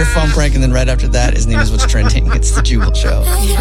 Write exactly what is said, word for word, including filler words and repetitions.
your phone prank, and then right after that, his name is What's Trending. It's the Jubal Show.